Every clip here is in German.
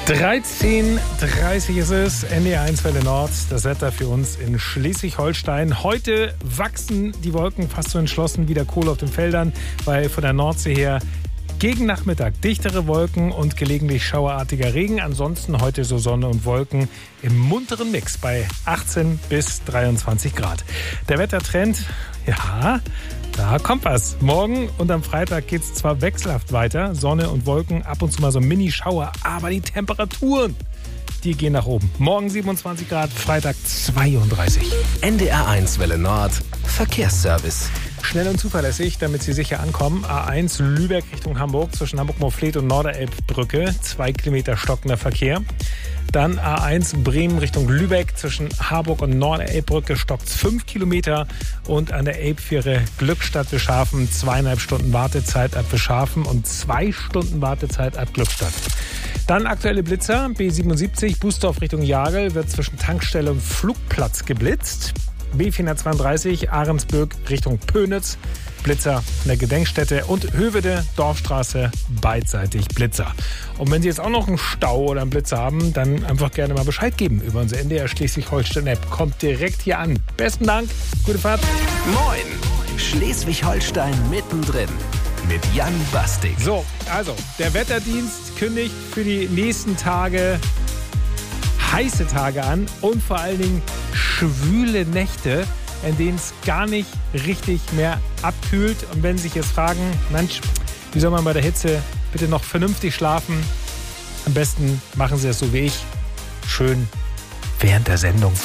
13:30 ist es, NDR1 Welle Nord, das Wetter für uns in Schleswig-Holstein. Heute wachsen die Wolken fast so entschlossen wie der Kohl auf den Feldern, weil von der Nordsee her gegen Nachmittag dichtere Wolken und gelegentlich schauerartiger Regen. Ansonsten heute so Sonne und Wolken im munteren Mix bei 18 bis 23 Grad. Der Wettertrend, ja, da kommt was. Morgen und am Freitag geht es zwar wechselhaft weiter, Sonne und Wolken, ab und zu mal so ein Mini-Schauer, aber die Temperaturen, die gehen nach oben. Morgen 27 Grad, Freitag 32. NDR1 Welle Nord, Verkehrsservice. Schnell und zuverlässig, damit Sie sicher ankommen. A1 Lübeck Richtung Hamburg zwischen Hamburg-Moorfleet und Norderelbbrücke. 2 Kilometer stockender Verkehr. Dann A1 Bremen Richtung Lübeck zwischen Harburg und Norderelbbrücke stockt 5 Kilometer. Und an der Elbfähre Glückstadt Wischhafen 2,5 Stunden Wartezeit ab Wischhafen und 2 Stunden Wartezeit ab Glückstadt. Dann aktuelle Blitzer. B77 Bußdorf Richtung Jagel wird zwischen Tankstelle und Flugplatz geblitzt. B432 Ahrensburg Richtung Pönitz, Blitzer an der Gedenkstätte und Höveде Dorfstraße beidseitig Blitzer. Und wenn Sie jetzt auch noch einen Stau oder einen Blitzer haben, dann einfach gerne mal Bescheid geben über unsere NDR Schleswig-Holstein-App. Kommt direkt hier an. Besten Dank, gute Fahrt. Moin, Schleswig-Holstein mittendrin mit Jan Bastig. So, also der Wetterdienst kündigt für die nächsten Tage heiße Tage an und vor allen Dingen schwüle Nächte, in denen es gar nicht richtig mehr abkühlt. Und wenn Sie sich jetzt fragen, Mensch, wie soll man bei der Hitze bitte noch vernünftig schlafen? Am besten machen Sie es so wie ich, schön während der Sendung.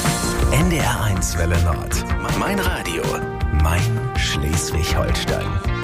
NDR1 Welle Nord, mein Radio, mein Schleswig-Holstein.